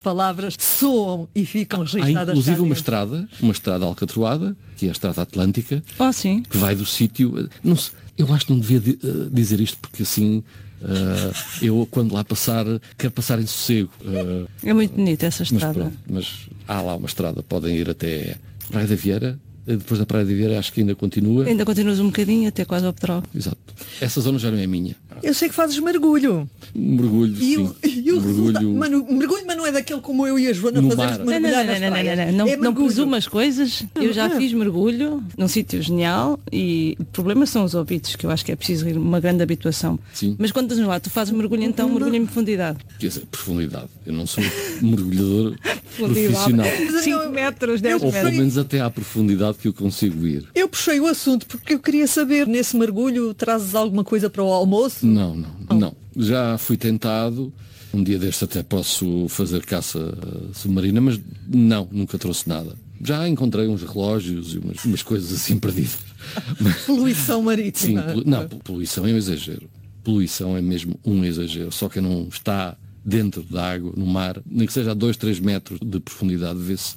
palavras soam e ficam registradas. Há inclusive uma estrada alcatroada, que é a Estrada Atlântica, sim. que vai do sítio. Não sei, eu acho que não devia dizer isto, porque assim eu quando lá passar quero passar em sossego. É muito bonita essa estrada. Mas há lá uma estrada, podem ir até Praia da Vieira. Depois da Praia da Vieira acho que ainda continua. Ainda continuas um bocadinho até quase ao Pedrógão. Exato. Essa zona já não é minha. Eu sei que fazes mergulho. Mergulho, sim. Mergulho, mas não é daquele como eu e a Joana fazemos de mergulhar nas praias. Não presumas coisas. Eu já fiz mergulho num sítio genial e o problema são os ouvidos, que eu acho que é preciso uma grande habituação. Sim. Mas quando estás lá, tu fazes mergulho, então mergulho em profundidade. Quer dizer, profundidade. Eu não sou mergulhador profissional. 5 metros, 10 Ou metros. pelo menos até à profundidade que eu consigo ir. Eu puxei o assunto porque eu queria saber, nesse mergulho, trazes alguma coisa para o almoço? Não. Já fui tentado. Um dia deste até posso fazer caça submarina, mas nunca trouxe nada. Já encontrei uns relógios e umas coisas assim perdidas. Poluição marítima. Sim, poluição é um exagero. Poluição é mesmo um exagero. Só que não está dentro da água, no mar, nem que seja a 2, 3 metros de profundidade, vê-se.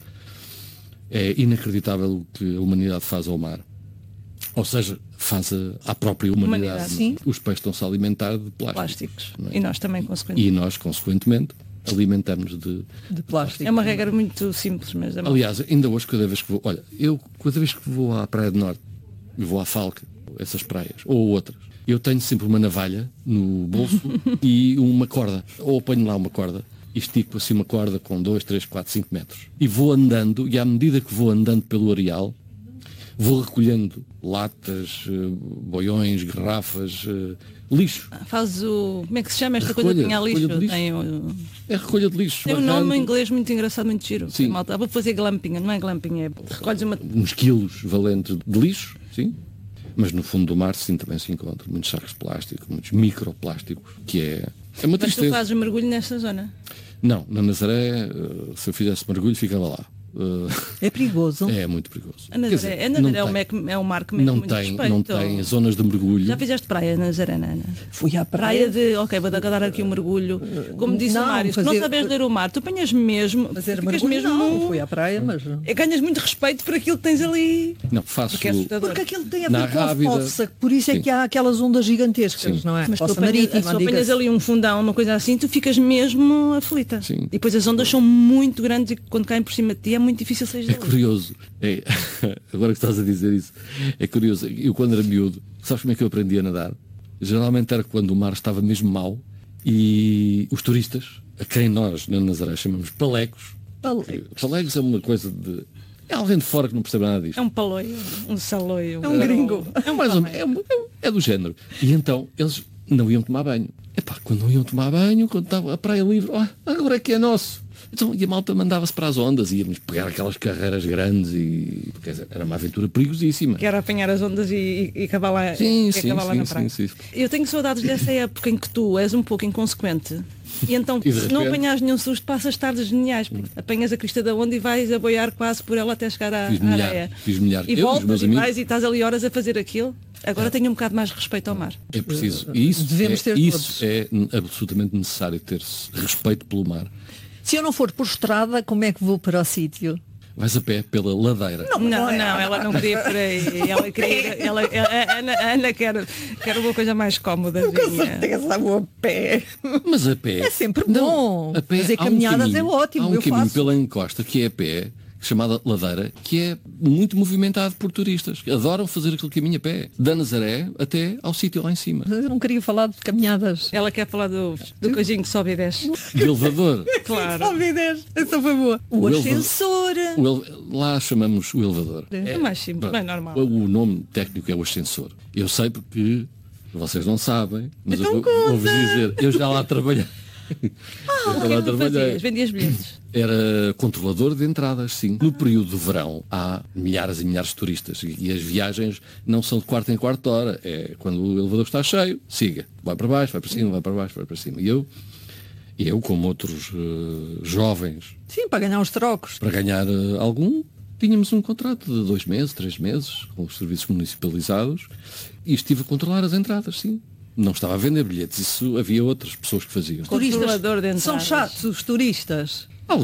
É inacreditável o que a humanidade faz ao mar. Ou seja, faz à própria humanidade. Sim. Os peixes estão-se a alimentar de plásticos. É? E nós também, consequentemente. E nós, consequentemente, alimentamos de plástico. É uma regra muito simples, mas... Aliás, ainda hoje, cada vez que vou... Olha, eu, cada vez que vou à Praia do Norte, vou à Falca, essas praias, ou outras, eu tenho sempre uma navalha no bolso e uma corda. Ou apanho lá uma corda e estico assim uma corda com 2, 3, 4, 5 metros. E vou andando, e à medida que vou andando pelo areal, vou recolhendo latas, boiões, garrafas, lixo. Faz o... Como é que se chama esta coisa que tinha lixo? É recolha de lixo. Tem um nome em inglês muito engraçado, muito giro. Sim. Malta, vou fazer glamping, não é glamping, é... Recolhes uns quilos valentes de lixo, sim. Mas no fundo do mar, sim, também se encontra muitos sacos de plástico, muitos microplásticos, que é uma tristeza. Mas tu fazes mergulho nesta zona? Não, na Nazaré, se eu fizesse mergulho, ficava lá. É perigoso? É muito perigoso. A Nazaré é um mar que mete muito respeito. Não tem zonas de mergulho. Já fizeste praia na Nazaré, Ana? Fui à praia. Ok, vou dar aqui um mergulho. Como disse o Mário, se não sabes ler o mar, tu apanhas mesmo... Fazer mergulho não fui à praia, mas... Ganhas muito respeito por aquilo que tens ali. Não, faço... Porque aquilo tem a ver com a fossa, por isso é que há aquelas ondas gigantescas, não é? Mas tu apanhas ali um fundão, uma coisa assim, tu ficas mesmo aflita. Sim. E depois as ondas são muito grandes e quando caem por cima de ti é muito difícil sair dali. É curioso. Agora que estás a dizer isso, é curioso. Eu quando era miúdo, sabes como é que eu aprendi a nadar? Geralmente era quando o mar estava mesmo mau e os turistas, a quem nós na Nazaré chamamos palegos. Palegos é uma coisa de... É alguém de fora que não percebe nada disto. É um paloio, um saloio. É um gringo. É do género. E então eles não iam tomar banho. Quando não iam tomar banho, quando estava a praia livre, agora é que é nosso. Então, e a malta mandava-se para as ondas, íamos pegar aquelas carreiras grandes e... Quer dizer, era uma aventura perigosíssima. Que era apanhar as ondas e acabar lá, lá na praia. Sim. Eu tenho saudades dessa época em que tu és um pouco inconsequente. E então, se não apanhas nenhum susto, passas tardes geniais. Apanhas a crista da onda e vais a boiar quase por ela até chegar à areia. Fiz milhares. E voltas e vais e estás ali horas a fazer aquilo. Agora tenho um bocado mais respeito ao mar. É preciso. E isso é absolutamente necessário, ter respeito pelo mar. Se eu não for por estrada, como é que vou para o sítio? Vais a pé pela ladeira. Não, ela não queria por aí. Ela queria, a Ana quer uma coisa mais cómoda. Com certeza vou a pé. Mas a pé... É sempre bom. A pé, fazer caminhadas é ótimo. Há um caminho pela encosta que é a pé, chamada ladeira, que é muito movimentado por turistas. Adoram fazer aquele caminho a pé. Da Nazaré até ao sítio lá em cima. Eu não queria falar de caminhadas. Ela quer falar do coisinho que sobe e desce. Do elevador. Claro. Sobe e desce. Essa foi boa. O ascensor. Lá chamamos o elevador. É mais simples, não é normal. O nome técnico é o ascensor. Eu sei porque vocês não sabem, mas então eu vou-vos dizer. Eu já lá trabalhei. Vendias bilhetes? Era controlador de entradas, sim. No período do verão há milhares e milhares de turistas e as viagens não são de quarto em quarto de hora. É quando o elevador está cheio, siga. Vai para baixo, vai para cima, vai para baixo, vai para cima. E eu como outros jovens... Sim, para ganhar uns trocos. Para ganhar algum, tínhamos um contrato de 2 meses, 3 meses, com os serviços municipalizados e estive a controlar as entradas, sim. Não estava a vender bilhetes, isso havia outras pessoas que faziam. Turistas são chatos, os turistas.